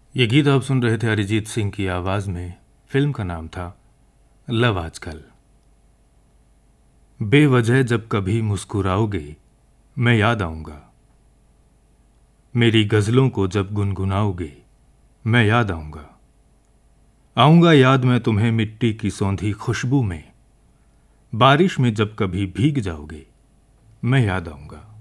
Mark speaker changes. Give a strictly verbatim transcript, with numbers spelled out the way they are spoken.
Speaker 1: ये गीत आप सुन रहे थे अरिजीत सिंह की आवाज में। फिल्म का नाम था लव आजकल। बेवजह जब कभी मुस्कुराओगे मैं याद आऊंगा, मेरी गजलों को जब गुनगुनाओगे मैं याद आऊंगा। आऊंगा याद मैं तुम्हें मिट्टी की सौंधी खुशबू में, बारिश में जब कभी भीग जाओगे मैं याद आऊंगा।